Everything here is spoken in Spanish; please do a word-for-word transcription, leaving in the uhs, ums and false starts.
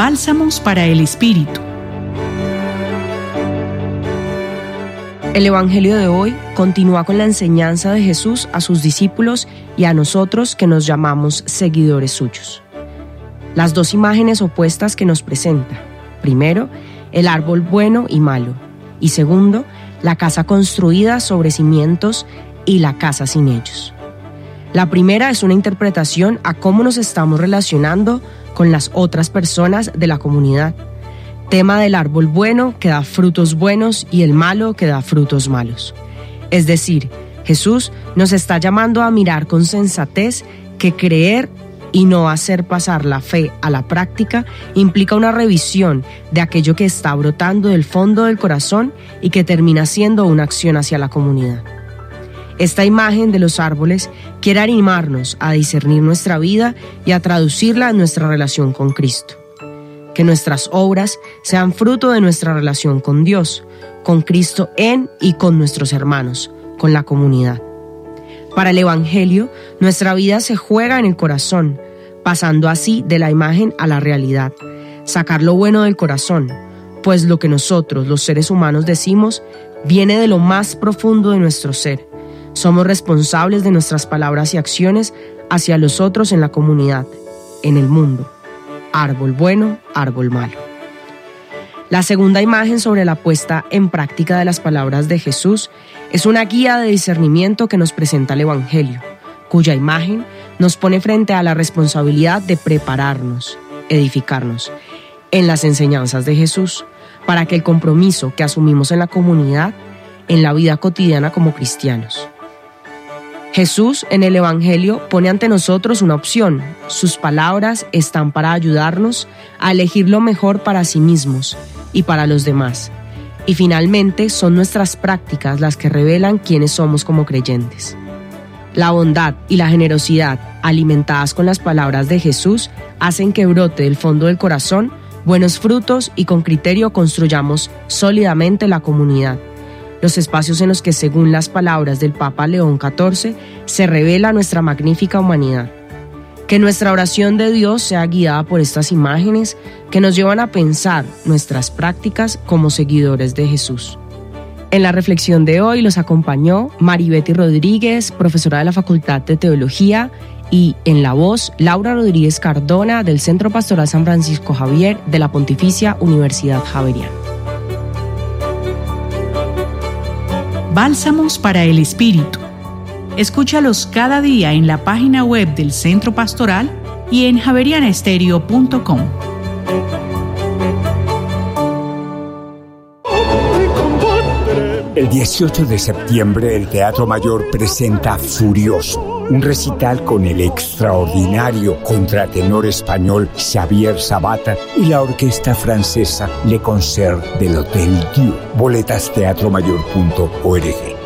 Bálsamos para el Espíritu. El Evangelio de hoy continúa con la enseñanza de Jesús a sus discípulos y a nosotros que nos llamamos seguidores suyos. Las dos imágenes opuestas que nos presenta: primero, el árbol bueno y malo, y segundo, la casa construida sobre cimientos y la casa sin ellos. La primera es una interpretación a cómo nos estamos relacionando con las otras personas de la comunidad. Tema del árbol bueno que da frutos buenos y el malo que da frutos malos. Es decir, Jesús nos está llamando a mirar con sensatez que creer y no hacer pasar la fe a la práctica implica una revisión de aquello que está brotando del fondo del corazón y que termina siendo una acción hacia la comunidad. Esta imagen de los árboles quiere animarnos a discernir nuestra vida y a traducirla en nuestra relación con Cristo. Que nuestras obras sean fruto de nuestra relación con Dios, con Cristo en y con nuestros hermanos, con la comunidad. Para el Evangelio, nuestra vida se juega en el corazón, pasando así de la imagen a la realidad, sacar lo bueno del corazón, pues lo que nosotros, los seres humanos, decimos viene de lo más profundo de nuestro ser. Somos responsables de nuestras palabras y acciones hacia los otros en la comunidad, en el mundo. Árbol bueno, árbol malo. La segunda imagen sobre la puesta en práctica de las palabras de Jesús es una guía de discernimiento que nos presenta el Evangelio, cuya imagen nos pone frente a la responsabilidad de prepararnos, edificarnos en las enseñanzas de Jesús, para que el compromiso que asumimos en la comunidad, en la vida cotidiana como cristianos. Jesús en el Evangelio pone ante nosotros una opción. Sus palabras están para ayudarnos a elegir lo mejor para sí mismos y para los demás. Y finalmente son nuestras prácticas las que revelan quiénes somos como creyentes. La bondad y la generosidad, alimentadas con las palabras de Jesús, hacen que brote del fondo del corazón buenos frutos y con criterio construyamos sólidamente la comunidad. Los espacios en los que, según las palabras del Papa León catorce, se revela nuestra magnífica humanidad. Que nuestra oración de Dios sea guiada por estas imágenes que nos llevan a pensar nuestras prácticas como seguidores de Jesús. En la reflexión de hoy los acompañó Maribety Rodríguez, profesora de la Facultad de Teología, y en la voz, Laura Rodríguez Cardona, del Centro Pastoral San Francisco Javier de la Pontificia Universidad Javeriana. Bálsamos para el Espíritu. Escúchalos cada día en la página web del Centro Pastoral y en javeriana estéreo punto com. El dieciocho de septiembre el Teatro Mayor presenta Furioso, un recital con el extraordinario contratenor español Xavier Sabata y la orquesta francesa Le Concert del Hotel Dieu. Boletas teatro mayor punto org.